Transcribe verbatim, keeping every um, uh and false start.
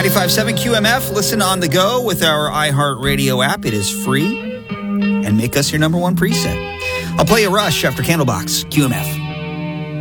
ninety-five point seven Q M F. Listen on the go with our iHeartRadio app. It is free. And make us your number one preset. I'll play a Rush after Candlebox. Q M F.